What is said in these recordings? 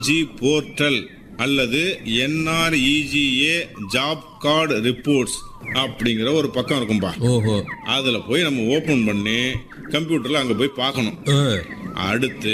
G portal அல்லது NREGA job card reports அப்படிங்கிற ஒரு பக்கம் இருக்கும்பா. ஓஹோ. அதுல போய் நம்ம ஓபன் பண்ணி கம்ப்யூட்டர்ல அங்க போய் பார்க்கணும். அடுத்து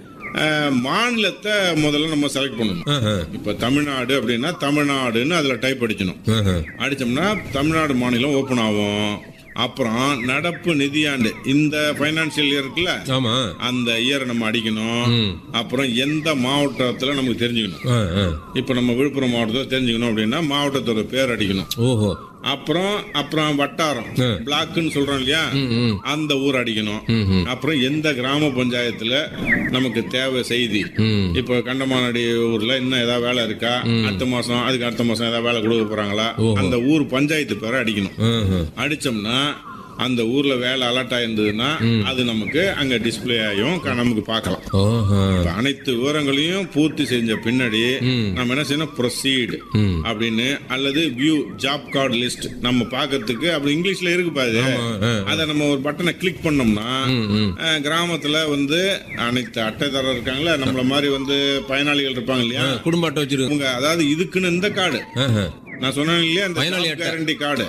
மாநிலத்தை முதல்ல நம்ம செலக்ட் பண்ணணும். இப்ப தமிழ்நாடு அப்படின்னா தமிழ்நாடுன்னு அதுல டைப் அடிக்கணும். அடிச்சோம்னா தமிழ்நாடு மாநிலம் ஓபன் ஆகும். அப்புறம் நடப்பு நிதியாண்டு இந்த பைனான்சியல் இயர் இருக்குல்ல, அந்த இயரை நம்ம அடிக்கணும். அப்புறம் எந்த மாவட்டத்துல நமக்கு தெரிஞ்சுக்கணும். இப்ப நம்ம விழுப்புரம் மாவட்டத்தில் தெரிஞ்சுக்கணும் அப்படின்னா மாவட்டத்தோட பேர் அடிக்கணும். ஓஹோ. அப்புறம் வட்டாரம் பிளாக்னு சொல்றோம் இல்லையா, அந்த ஊர் அடிக்கணும். அப்புறம் எந்த கிராம பஞ்சாயத்துல நமக்கு தேவை செய்தி, இப்ப கண்டமானடி ஊர்ல இன்னும் ஏதாவது வேலை இருக்கா, அடுத்த மாசம் ஏதாவது வேலை கொடுக்க போறாங்களா, அந்த ஊர் பஞ்சாயத்து பேரை அடிக்கணும். அடிச்சோம்னா அந்த ஊர்ல வேலை அலர்ட் ஆயிருந்ததுன்னா அது நமக்கு அங்க டிஸ்பிளே ஆகும், நமக்கு பார்க்கலாம். அனைத்து விவரங்களையும் பூர்த்தி செஞ்ச பின்னாடி நம்ம என்ன செய்யணும், ப்ரொசீட் அப்படின்னு அல்லது வியூ ஜாப் கார்டு லிஸ்ட் நம்ம பாக்கிறதுக்கு அப்படி இங்கிலீஷ்ல இருக்கு பாரு, அதை நம்ம ஒரு பட்டனை கிளிக் பண்ணோம்னா கிராமத்துல அனைத்து அட்டைதாரர் இருக்காங்களா, நம்மள மாதிரி பயனாளிகள் இருப்பாங்க இல்லையா, குடும்ப அட்டை வச்சிருக்காங்க. அதாவது இதுக்குன்னு இந்த கார்டு நான் சொன்னேன் இல்லையா, அந்த கேரண்டி கார்டு,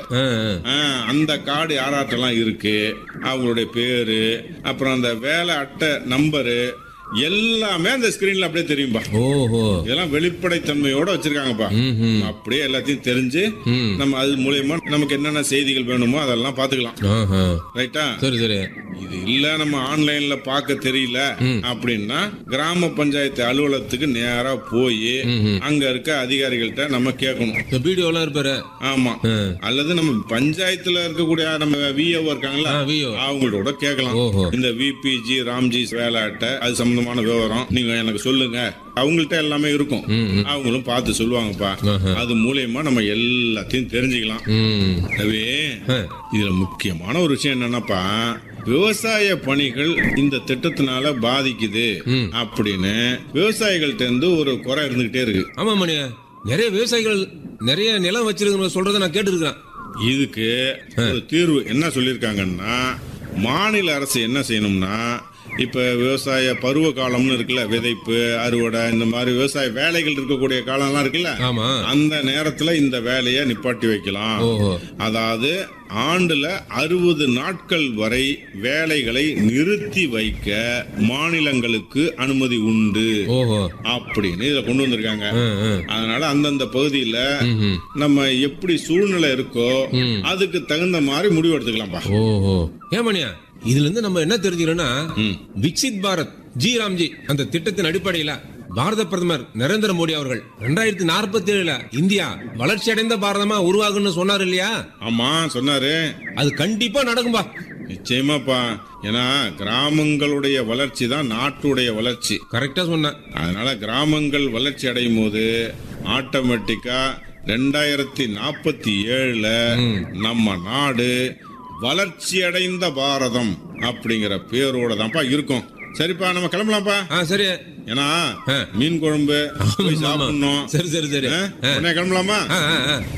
அந்த கார்டு யாராட்டெல்லாம் இருக்கு, அவங்களுடைய பேரு, அப்புறம் அந்த வேலை அட்டை நம்பரு எல்லாமே அந்த ஸ்கிரீன்ல அப்படியே தெரியும்பா. ஓஹோ. இதெல்லாம் வெளிப்படைத்தன்மையோட வச்சிருக்காங்கப்பா. அப்படியே எல்லாத்தையும் தெரிஞ்சு நம்ம அது மூலமா நமக்கு என்னென்ன செய்திகள் வேணுமோ அதெல்லாம் பாத்துக்கலாம். ரைட்டா? சரி சரி. இது இல்ல நம்ம ஆன்லைன்ல பார்க்க தெரியல அப்படின்னா கிராம பஞ்சாயத்து அலுவலகத்துக்கு நேரா போய் அங்க இருக்க அதிகாரிகள்ட்ட நம்ம கேட்கணும். வீடியோலாம் இருப்பாரு. ஆமா. அல்லது நம்ம பஞ்சாயத்துல இருக்கக்கூடிய நம்ம VO இருக்காங்களா, அவங்களோட கேட்கலாம். இந்த VPG ராம்ஜி வேலை அட்டை அது சம்பந்தமான விவரம் நீங்க எனக்கு சொல்லுங்க, அவங்கள்ட்ட எல்லாமே இருக்கும், அவங்களும் பார்த்து சொல்லுவாங்கப்பா. அது மூலமா நம்ம எல்லாத்தையும் தெரிஞ்சுக்கலாம். இதுல முக்கியமான ஒரு விஷயம் என்னன்னாப்பா, விவசாய பணிகள் இந்த திட்டத்தினால பாதிக்குது அப்படின்னு விவசாயிகள்ட்ட இருந்து ஒரு குறை இருந்துகிட்டே இருக்கு. ஆமா மணியா, நிறைய விவசாயிகள் நிறைய நிலம் வச்சிருக்க சொல்றதை நான் கேட்டிருக்கேன். இதுக்கு ஒரு தீர்வு என்ன சொல்லிருக்காங்கன்னா, மாநில அரசு என்ன செய்யணும்னா, இப்ப விவசாய பருவ காலம்னு இருக்குல்ல, விதைப்பு அறுவடை இந்த மாதிரி விவசாய வேலைகள் இருக்கக்கூடிய காலம்லாம் இருக்குல்ல, அந்த நேரத்துல இந்த வேலையை நிப்பாட்டி வைக்கலாம். அதாவது ஆண்டுல 60 நாட்கள் வரை வேலைகளை நிறுத்தி வைக்க மாநிலங்களுக்கு அனுமதி உண்டு அப்படின்னு இத கொண்டு வந்திருக்காங்க. அதனால அந்தந்த பகுதியில நம்ம எப்படி சூழ்நிலை இருக்கோ அதுக்கு தகுந்த மாதிரி முடிவு எடுத்துக்கலாம்பா. ஏமணியா, இதுல இருந்து நம்ம என்ன தெரிஞ்சுக்கிறோம்னா, விக்சித் பாரத் ஜி ராம்ஜி அந்த திட்டத்தின் அடிப்படையில பாரத பிரதமர் நரேந்திர மோடி அவர்கள் 2047 இந்தியா வளர்ச்சி அடைந்த பாரதமா உருவாகுன்னு சொன்னாரு இல்லையா? ஆமா சொன்னாரு. அது கண்டிப்பா நடக்கும்பா. நிச்சயமாப்பா. ஏன்னா கிராமங்களுடைய வளர்ச்சி தான் நாட்டுடைய வளர்ச்சி. கரெக்டா சொன்ன. அதனால கிராமங்கள் வளர்ச்சி அடையும் போது ஆட்டோமேட்டிக்கா 2047 நம்ம நாடு வளர்ச்சி அடைந்த பாரதம் அப்படிங்கிற பேரோட தான்ப்பா இருக்கும். சரிப்பா, நம்ம கிளம்பலாம்ப்பா. சரி. ஏன்னா மீன் குழம்பு சாப்பிடணும். சரி சரி சரி. கிளம்பலாமா?